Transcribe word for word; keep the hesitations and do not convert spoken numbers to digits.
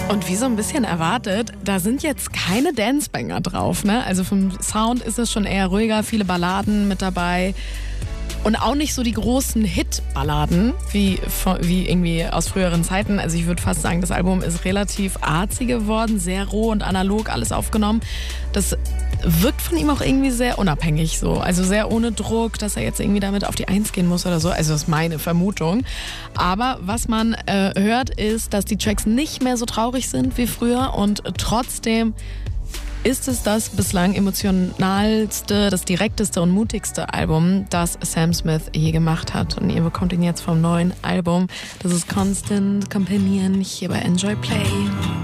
Und wie so ein bisschen erwartet, da sind jetzt keine Dancebanger drauf, ne? Also vom Sound ist es schon eher ruhiger, viele Balladen mit dabei. Und auch nicht so die großen Hit-Balladen wie, wie irgendwie aus früheren Zeiten. Also ich würde fast sagen, das Album ist relativ artsy geworden, sehr roh und analog alles aufgenommen. Das wirkt von ihm auch irgendwie sehr unabhängig so. Also sehr ohne Druck, dass er jetzt irgendwie damit auf die Eins gehen muss oder so. Also das ist meine Vermutung. Aber was man äh, hört, ist, dass die Tracks nicht mehr so traurig sind wie früher und trotzdem ist es das bislang emotionalste, das direkteste und mutigste Album, das Sam Smith je gemacht hat. Und ihr bekommt ihn jetzt vom neuen Album. Das ist Constant Companion hier bei Enjoy Play.